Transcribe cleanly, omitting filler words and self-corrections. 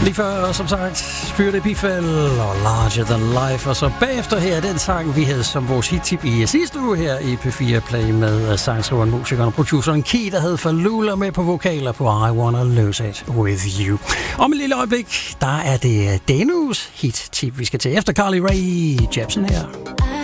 Lige før, som sagt, Fyrte Bifald og Larger Than Life. Og så bagefter her, den sang, vi havde som vores hit-tip i sidste uge her i P4 Play med sangskriveren, musikeren og produceren Key, der havde Falula med på vokaler på I Wanna Lose It With You. Om et lille øjeblik, der er det denne uges hit-tip, vi skal til efter Carly Rae Jepsen her.